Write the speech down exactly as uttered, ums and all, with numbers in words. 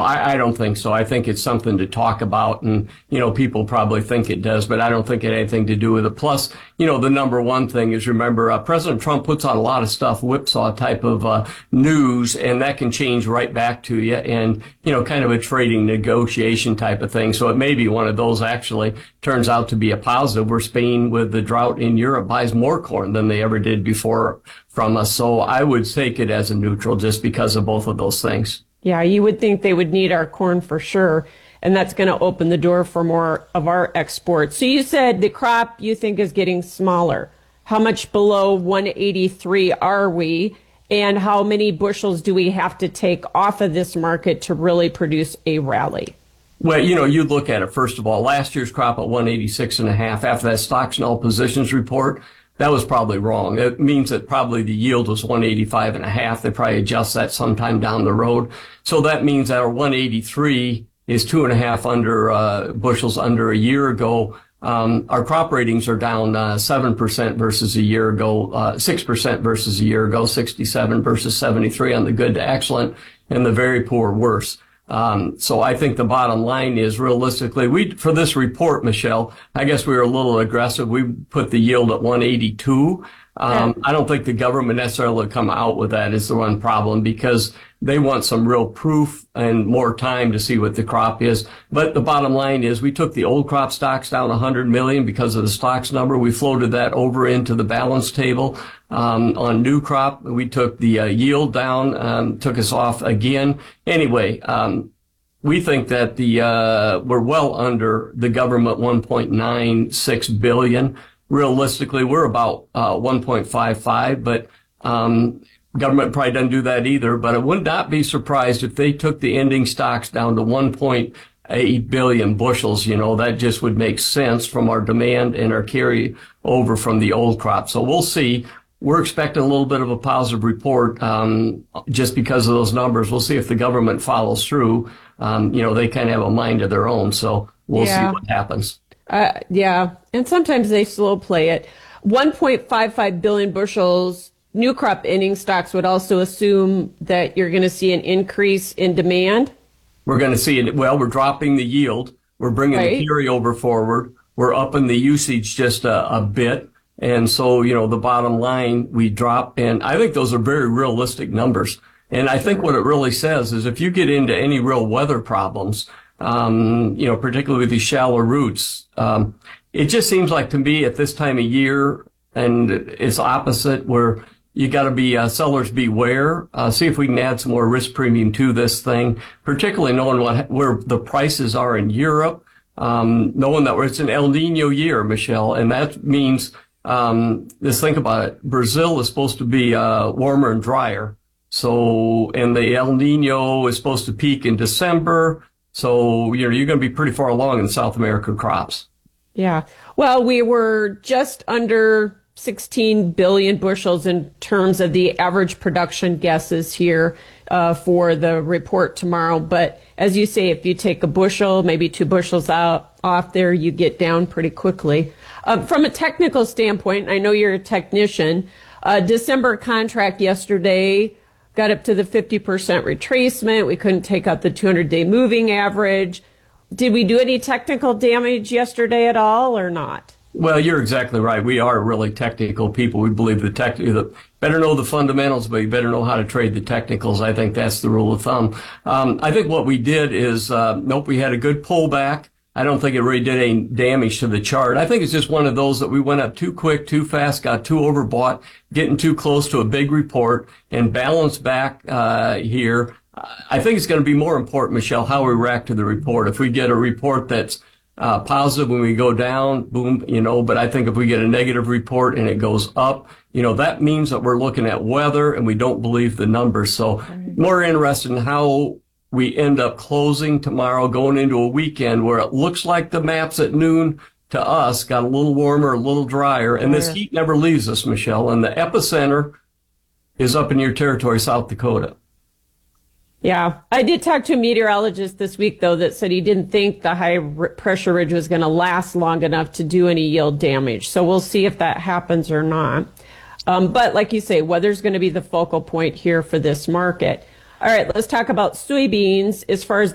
I, I don't think so. I think it's something to talk about, and, you know, people probably think it does, but I don't think it had anything to do with it. Plus, you know, the number one thing is, remember, uh, President Trump puts out a lot of stuff, whipsaw type of uh, news, and that can change right back to you, and, you know, kind of a trading negotiation type of thing. So it may be one of those actually turns out to be a positive, where Spain, with the drought in Europe, buys more corn than they ever did before from us. So I would take it as a neutral just because of both of those things. Yeah, you would think they would need our corn for sure, and that's going to open the door for more of our exports. So you said the crop you think is getting smaller. How much below one eighty-three are we, and how many bushels do we have to take off of this market to really produce a rally? Well, you know, you look at it, first of all, last year's crop at one eighty-six and a half, after that stocks and all positions report, that was probably wrong. It means that probably the yield was one eighty-five and a half. They probably adjust that sometime down the road. So that means that our one eighty-three is two and a half under, uh, bushels under a year ago. Um, our crop ratings are down, uh, seven percent versus a year ago, uh, six percent versus a year ago, sixty-seven versus seventy-three on the good to excellent, and the very poor worse. Um, so I think the bottom line is, realistically, we, for this report, Michelle, I guess we were a little aggressive. We put the yield at one eighty-two. Um, yeah. I don't think the government necessarily come out with that is the one problem, because they want some real proof and more time to see what the crop is. But the bottom line is, we took the old crop stocks down one hundred million because of the stocks number. We floated that over into the balance table. Um, on new crop, we took the uh, yield down, um, took us off again. Anyway, um, we think that the, uh, we're well under the government one point nine six billion. Realistically, we're about, uh, one point five five, but, um, government probably doesn't do that either, but I would not be surprised if they took the ending stocks down to one point eight billion bushels. You know, that just would make sense from our demand and our carry over from the old crop. So we'll see. We're expecting a little bit of a positive report, um, just because of those numbers. We'll see if the government follows through. Um, you know, they kind of have a mind of their own, so we'll yeah. see what happens. Uh, yeah, and sometimes they slow play it. one point five five billion bushels. New crop ending stocks would also assume that you're going to see an increase in demand. We're going to see it. Well, we're dropping the yield. We're bringing right. the carryover forward. We're upping the usage just a, a bit. And so, you know, the bottom line, we drop. And I think those are very realistic numbers. And I think what it really says is, if you get into any real weather problems, um, you know, particularly with these shallow roots, um, it just seems like to me at this time of year, and it's opposite, where you got to be, uh, sellers beware, uh, see if we can add some more risk premium to this thing, particularly knowing what, where the prices are in Europe, um, knowing that it's an El Nino year, Michelle, and that means, um, just think about it. Brazil is supposed to be, uh, warmer and drier. So, and the El Nino is supposed to peak in December. So, you know, you're going to be pretty far along in South American crops. Yeah. Well, we were just under sixteen billion bushels in terms of the average production guesses here uh, for the report tomorrow. But as you say, if you take a bushel, maybe two bushels out off there, you get down pretty quickly. Uh, from a technical standpoint, I know you're a technician. Uh, December contract yesterday got up to the fifty percent retracement. We couldn't take out the two hundred day moving average. Did we do any technical damage yesterday at all or not? Well, you're exactly right. We are really technical people. We believe the tech, the better know the fundamentals, but you better know how to trade the technicals. I think that's the rule of thumb. Um, I think what we did is, uh, nope, we had a good pullback. I don't think it really did any damage to the chart. I think it's just one of those that we went up too quick, too fast, got too overbought, getting too close to a big report, and balanced back, uh, here. I think it's going to be more important, Michelle, how we react to the report. If we get a report that's Uh, positive when we go down, boom, you know, but I think if we get a negative report and it goes up, you know, that means that we're looking at weather and we don't believe the numbers. So more interested in how we end up closing tomorrow, going into a weekend where it looks like the maps at noon to us got a little warmer, a little drier, and this heat never leaves us, Michelle, and the epicenter is up in your territory, South Dakota. Yeah, I did talk to a meteorologist this week, though, that said he didn't think the high pressure ridge was going to last long enough to do any yield damage. So we'll see if that happens or not. Um, but like you say, weather's going to be the focal point here for this market. All right, let's talk about soybeans. As far as